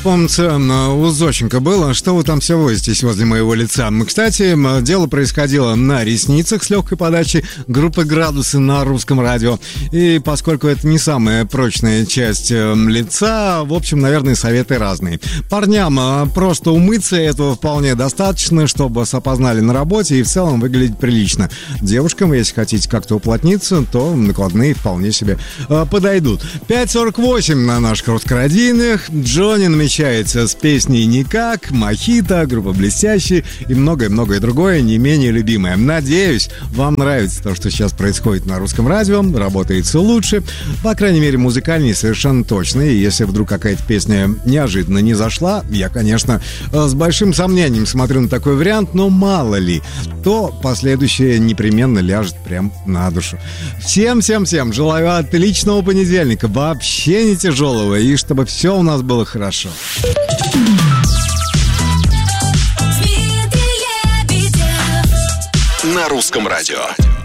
Помнится, у Зощенко было, что вы там все возитесь возле моего лица. Кстати, дело происходило на ресницах с легкой подачей группы «Градусы» на Русском радио. И поскольку это не самая прочная часть лица, в общем, наверное, советы разные. Парням просто умыться, этого вполне достаточно, чтобы вас опознали на работе и в целом выглядеть прилично. Девушкам, если хотите как-то уплотниться, то накладные вполне себе подойдут. 5:48 на наших русскородийных. Джонни намечается с песней «Никак», «Мохито», группа «Блестящие» и многое-многое другое, не менее любимое. Надеюсь, вам нравится то, что сейчас происходит на Русском радио, работает все лучше, по крайней мере, музыкальнее совершенно точно. И если вдруг какая-то песня неожиданно не зашла, я, конечно, с большим сомнением смотрю на такой вариант, но мало ли, то последующее непременно ляжет прям на душу. Всем желаю отличного понедельника, вообще не тяжелого, и чтобы все у нас было хорошо. На Русском радио.